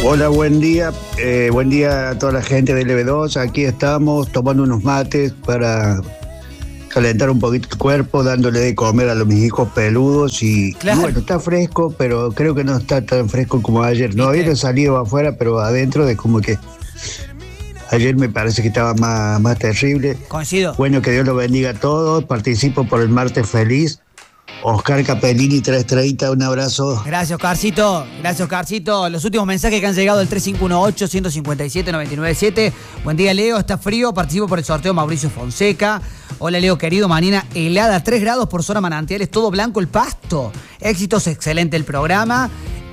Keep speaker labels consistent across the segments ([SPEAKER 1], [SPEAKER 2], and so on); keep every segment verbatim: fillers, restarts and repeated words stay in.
[SPEAKER 1] Hola, buen día. Eh, buen día a toda la gente de L B dos. Aquí estamos tomando unos mates para calentar un poquito el cuerpo, dándole de comer a los mis hijos peludos y,
[SPEAKER 2] Claro.
[SPEAKER 1] y bueno, está fresco, pero creo que no está tan fresco como ayer. No había salido afuera, pero adentro de como que ayer me parece que estaba más, más terrible.
[SPEAKER 2] Coincido.
[SPEAKER 1] Bueno, que Dios los bendiga a todos. Participo por el martes feliz. Oscar Capellini tres treinta, un abrazo.
[SPEAKER 2] Gracias, Oscarcito. Gracias, Oscarcito. Los últimos mensajes que han llegado al tres cinco uno ocho, uno cinco siete, nueve nueve siete. Buen día, Leo. Está frío. Participo por el sorteo Mauricio Fonseca. Hola, Leo, querido. Mañana helada, tres grados por zona Manantiales. Todo blanco el pasto. Éxitos, excelente el programa.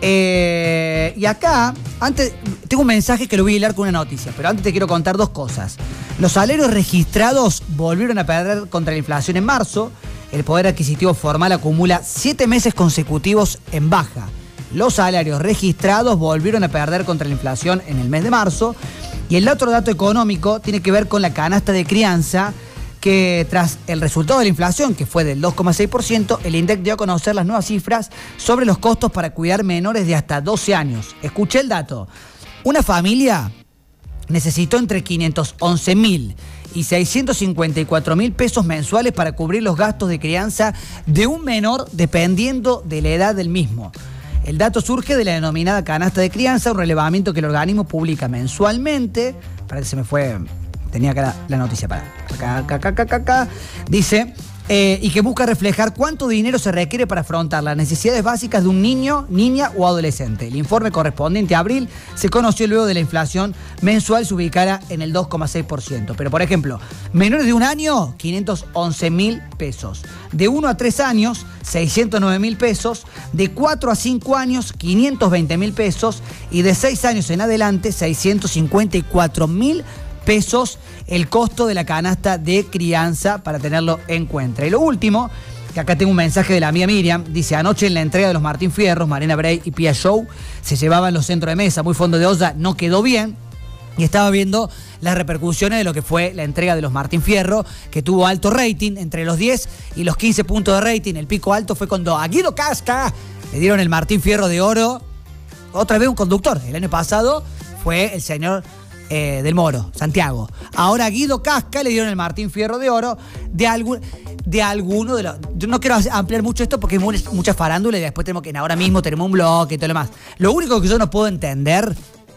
[SPEAKER 2] Eh, y acá, antes, tengo un mensaje que lo voy a hilar con una noticia, pero antes te quiero contar dos cosas. Los salarios registrados volvieron a perder contra la inflación en marzo. El poder adquisitivo formal acumula siete meses consecutivos en baja. Los salarios registrados volvieron a perder contra la inflación en el mes de marzo. Y el otro dato económico tiene que ver con la canasta de crianza, que tras el resultado de la inflación, que fue del dos coma seis por ciento, el INDEC dio a conocer las nuevas cifras sobre los costos para cuidar menores de hasta doce años. Escuché el dato. Una familia necesitó entre quinientos once mil y seiscientos cincuenta y cuatro mil pesos mensuales para cubrir los gastos de crianza de un menor dependiendo de la edad del mismo. El dato surge de la denominada canasta de crianza, un relevamiento que el organismo publica mensualmente. Para que se me fue, tenía acá la, la noticia para acá, acá, acá, acá, acá. Dice, eh, y que busca reflejar cuánto dinero se requiere para afrontar las necesidades básicas de un niño, niña o adolescente. El informe correspondiente a abril se conoció luego de la inflación mensual se ubicara en el dos coma seis por ciento. Pero, por ejemplo, menores de un año, quinientos once mil pesos. De uno a tres años, seiscientos nueve mil pesos. De cuatro a cinco años, quinientos veinte mil pesos. Y de seis años en adelante, seiscientos cincuenta y cuatro mil pesos el costo de la canasta de crianza, para tenerlo en cuenta. Y lo último, que acá tengo un mensaje de la amiga Miriam, dice: anoche en la entrega de los Martín Fierros, Marina Bray y Pia Show se llevaban los centros de mesa, muy fondo de olla, no quedó bien. Y estaba viendo las repercusiones de lo que fue la entrega de los Martín Fierro, que tuvo alto rating, entre los diez y los quince puntos de rating. El pico alto fue cuando a Guido Casca le dieron el Martín Fierro de oro. Otra vez un conductor. El año pasado fue el señor eh, del Moro, Santiago. Ahora a Guido Casca le dieron el Martín Fierro de oro de algún... de alguno de los... Yo no quiero ampliar mucho esto porque hay mucha farándula y después tenemos que... Ahora mismo tenemos un bloque y todo lo demás. Lo único que yo no puedo entender...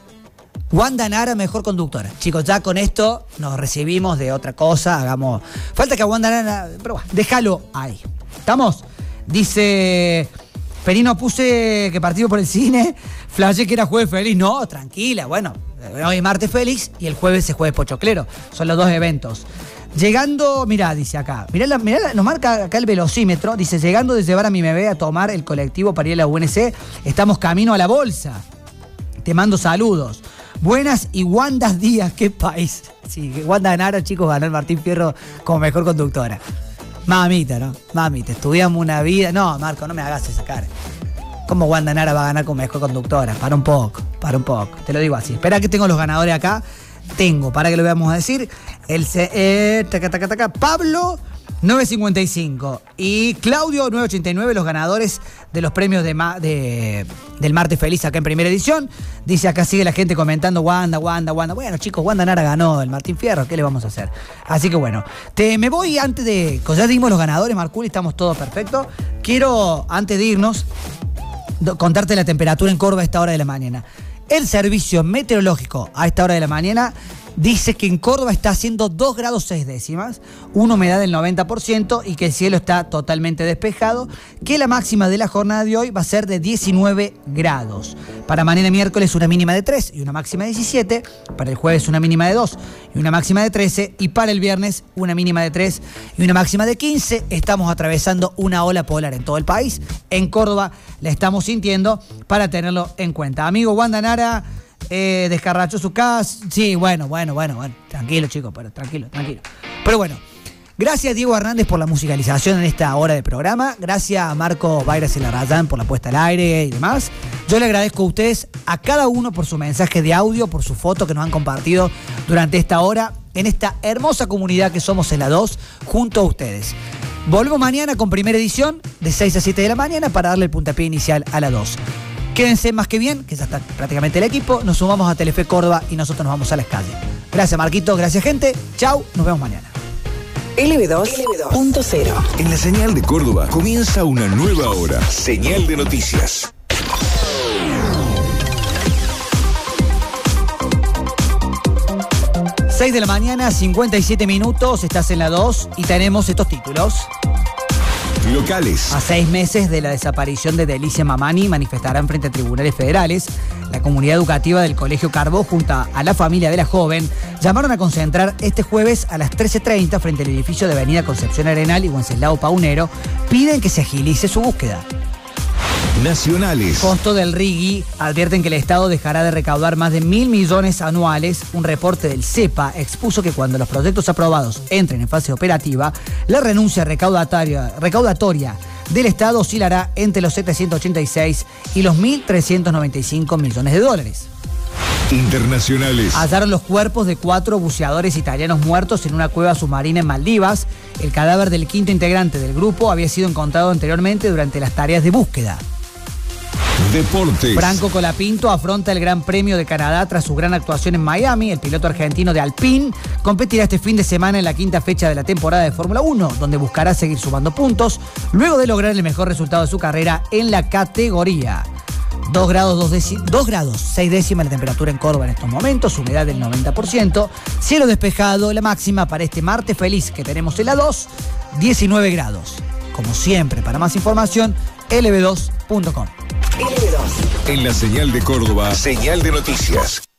[SPEAKER 2] Wanda Nara, mejor conductora. Chicos, ya con esto nos recibimos de otra cosa. Hagamos... Falta que a Wanda Nara... Pero bueno, déjalo ahí. ¿Estamos? Dice... Perino, puse que partido por el cine. Flashé que era jueves feliz. No, tranquila. Bueno, hoy es martes feliz y el jueves es jueves pochoclero. Son los dos eventos. Llegando, mirá, dice acá, mirá, la, mirá la, nos marca acá el velocímetro, dice, llegando de llevar a mi bebé a tomar el colectivo para ir a la U N C, estamos camino a la bolsa. Te mando saludos. Buenas y Wandas Díaz, qué país. Sí, Wanda Nara, chicos, ganó el Martín Fierro como mejor conductora. Mamita, ¿no? Mamita, estudiamos una vida. No, Marco, no me hagas esa cara. ¿Cómo Wanda Nara va a ganar como mejor conductora? Para un poco, para un poco. Te lo digo así. Espera que tengo los ganadores acá. Tengo, para que lo veamos a decir, el eh, taca, taca, taca, Pablo nueve cincuenta y cinco y Claudio nueve ochenta y nueve, los ganadores de los premios de, ma, de del Martes Feliz acá en primera edición. Dice acá, sigue la gente comentando Wanda, Wanda, Wanda. Bueno, chicos, Wanda Nara ganó el Martín Fierro, ¿qué le vamos a hacer? Así que bueno, te, me voy antes de... Ya dimos los ganadores, Marculi, estamos todos perfectos. Quiero, antes de irnos, contarte la temperatura en Córdoba a esta hora de la mañana. El servicio meteorológico a esta hora de la mañana dice que en Córdoba está haciendo dos grados seis décimas, una humedad del noventa por ciento y que el cielo está totalmente despejado, que la máxima de la jornada de hoy va a ser de diecinueve grados. Para mañana miércoles una mínima de tres y una máxima de diecisiete, para el jueves una mínima de dos y una máxima de trece, y para el viernes una mínima de tres y una máxima de quince. Estamos atravesando una ola polar en todo el país. En Córdoba la estamos sintiendo, para tenerlo en cuenta. Amigo Wanda Nara, Eh, descarrachó su casa. Sí, bueno, bueno, bueno, bueno. Tranquilo, chicos, pero tranquilo, tranquilo. Pero bueno, gracias Diego Hernández por la musicalización en esta hora de programa. Gracias a Marco Bayras y Larrayán por la puesta al aire y demás. Yo le agradezco a ustedes, a cada uno, por su mensaje de audio, por su foto que nos han compartido durante esta hora en esta hermosa comunidad que somos en la dos, junto a ustedes. Volvemos mañana con primera edición de seis a siete de la mañana para darle el puntapié inicial a la dos. Quédense más que bien, que ya está prácticamente el equipo. Nos sumamos a Telefe Córdoba y nosotros nos vamos a las calles. Gracias, Marquito. Gracias, gente. Chau. Nos vemos mañana.
[SPEAKER 3] L B dos punto cero.
[SPEAKER 4] En la señal de Córdoba comienza una nueva hora. Señal de noticias.
[SPEAKER 2] seis de la mañana, cincuenta y siete minutos, estás en la dos y tenemos estos títulos.
[SPEAKER 4] Locales.
[SPEAKER 2] A seis meses de la desaparición de Delicia Mamani, manifestarán frente a tribunales federales. La comunidad educativa del Colegio Carbó, junto a la familia de la joven, llamaron a concentrar este jueves a las trece treinta frente al edificio de Avenida Concepción Arenal y Wenceslao Paunero. Piden que se agilice su búsqueda.
[SPEAKER 4] Nacionales.
[SPEAKER 2] Costo del Rigui. Advierten que el Estado dejará de recaudar más de mil millones anuales. Un reporte del CEPA expuso que cuando los proyectos aprobados entren en fase operativa, la renuncia recaudatoria, recaudatoria del Estado oscilará entre los setecientos ochenta y seis y los mil trescientos noventa y cinco millones de dólares.
[SPEAKER 4] Internacionales.
[SPEAKER 2] Hallaron los cuerpos de cuatro buceadores italianos muertos en una cueva submarina en Maldivas. El cadáver del quinto integrante del grupo había sido encontrado anteriormente durante las tareas de búsqueda.
[SPEAKER 4] Deportes.
[SPEAKER 2] Franco Colapinto afronta el Gran Premio de Canadá tras su gran actuación en Miami. El piloto argentino de Alpine competirá este fin de semana en la quinta fecha de la temporada de Fórmula uno, donde buscará seguir sumando puntos luego de lograr el mejor resultado de su carrera en la categoría. dos grados, dos déci- dos grados, seis décimas la temperatura en Córdoba en estos momentos, humedad del noventa por ciento, cielo despejado, la máxima para este martes feliz que tenemos en la dos, diecinueve grados. Como siempre, para más información, L B dos punto com.
[SPEAKER 3] L B dos.
[SPEAKER 4] En la señal de Córdoba, señal de noticias.